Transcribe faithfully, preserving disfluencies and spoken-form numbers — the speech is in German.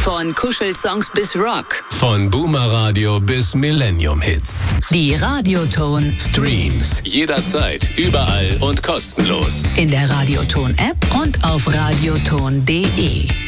Von Kuschelsongs bis Rock. Von Boomer-Radio bis Millennium-Hits. Die Radioton Streams. Jederzeit, überall und kostenlos. In der Radioton-App und auf radioton punkt de.